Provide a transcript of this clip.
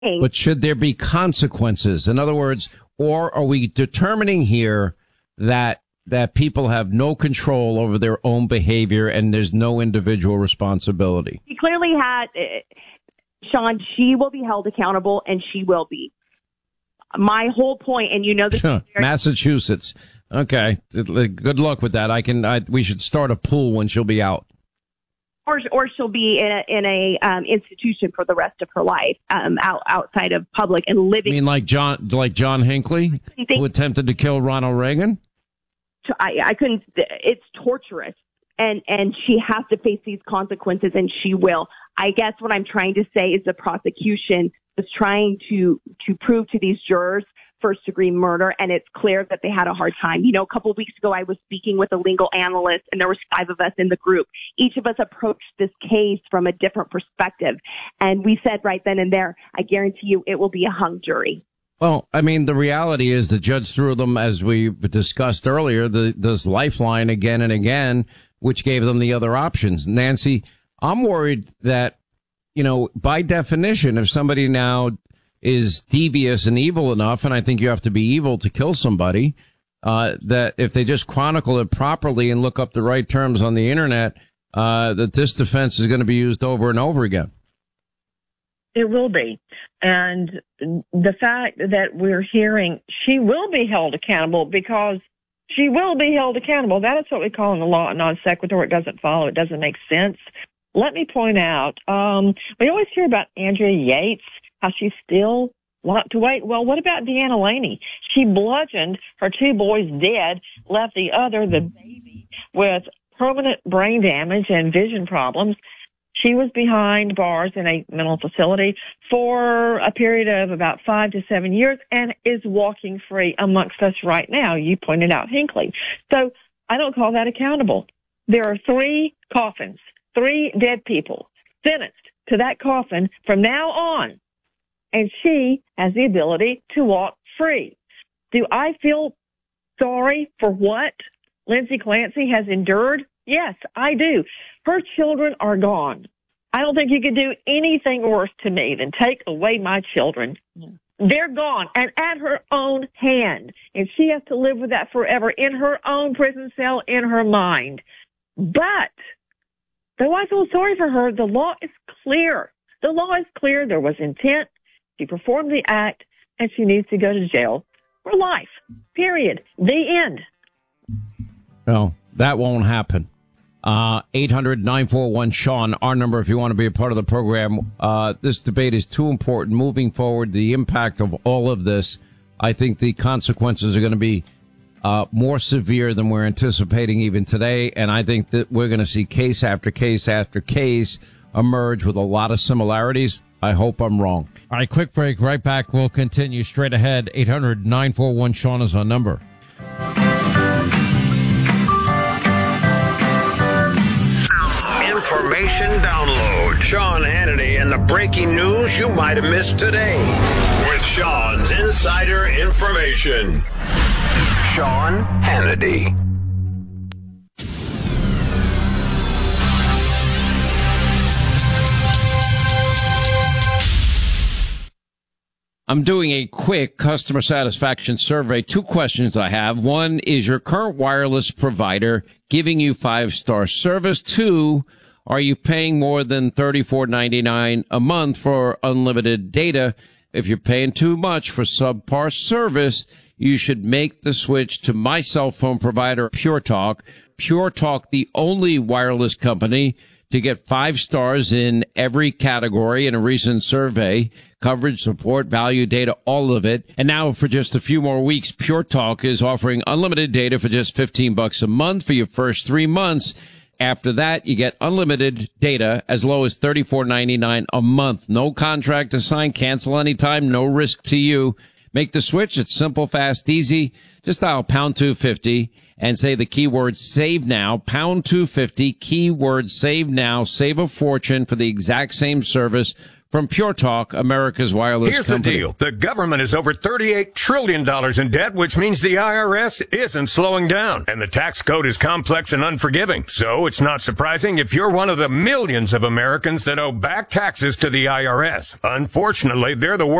But should there be consequences? In other words, or are we determining here that people have no control over their own behavior and there's no individual responsibility? He clearly had, Sean, she will be held accountable, and she will be. My whole point, and you know this. Massachusetts. Okay. Good luck with that. We should start a pool when she'll be out. Or she'll be in a institution for the rest of her life, outside of public and living. You mean like John Hinckley, who attempted to kill Ronald Reagan? I couldn't. It's torturous, and she has to face these consequences, and she will. I guess what I'm trying to say is the prosecution is trying to prove to these jurors first-degree murder, and it's clear that they had a hard time. You know, a couple of weeks ago, I was speaking with a legal analyst, and there was 5 of us in the group. Each of us approached this case from a different perspective, and we said right then and there, I guarantee you it will be a hung jury. Well, I mean, the reality is the judge threw them, as we discussed earlier, this lifeline again and again, which gave them the other options. Nancy, I'm worried that, you know, by definition, if somebody now is devious and evil enough, and I think you have to be evil to kill somebody, that if they just chronicle it properly and look up the right terms on the internet, that this defense is going to be used over and over again. It will be. And the fact that we're hearing she will be held accountable because she will be held accountable, that is what we call in the law a non sequitur. It doesn't follow. It doesn't make sense. Let me point out, we always hear about Andrea Yates, how she's still locked away. Well, what about Deanna Laney? She bludgeoned her 2 boys dead, left the other, the baby, with permanent brain damage and vision problems. She was behind bars in a mental facility for a period of about 5 to 7 years and is walking free amongst us right now. You pointed out Hinckley. So I don't call that accountable. There are 3 coffins, 3 dead people sentenced to that coffin from now on. And she has the ability to walk free. Do I feel sorry for what Lindsay Clancy has endured? Yes, I do. Her children are gone. I don't think you could do anything worse to me than take away my children. They're gone, and at her own hand. And she has to live with that forever in her own prison cell, in her mind. But, though I feel sorry for her, the law is clear. The law is clear. There was intent. She performed the act, and she needs to go to jail for life. Period. The end. No, that won't happen. 800-941-SEAN, our number if you want to be a part of the program. This debate is too important. Moving forward, the impact of all of this, I think the consequences are going to be more severe than we're anticipating even today. And I think that we're going to see case after case after case emerge with a lot of similarities. I hope I'm wrong. All right, quick break. Right back. We'll continue straight ahead. 800-941-SEAN is our number. Information download. Sean Hannity and the breaking news you might have missed today. With Sean's insider information. Sean Hannity. I'm doing a quick customer satisfaction survey. 2 questions I have. 1, is your current wireless provider giving you 5-star service? 2, are you paying more than $34.99 a month for unlimited data? If you're paying too much for subpar service, you should make the switch to my cell phone provider, Pure Talk. Pure Talk, the only wireless company to get 5 stars in every category in a recent survey. Coverage, support, value, data, all of it. And now for just a few more weeks, Pure Talk is offering unlimited data for just $15 a month for your first 3 months. After that, you get unlimited data as low as $34.99 a month. No contract to sign, cancel anytime, no risk to you. Make the switch. It's simple, fast, easy. Just dial pound 250 and say the keyword save now, pound 250, keyword save now, save a fortune for the exact same service from Pure Talk, America's wireless Here's company. the deal. The government is over $38 trillion in debt, which means the IRS isn't slowing down. And the tax code is complex and unforgiving. So it's not surprising if you're one of the millions of Americans that owe back taxes to the IRS. Unfortunately, they're the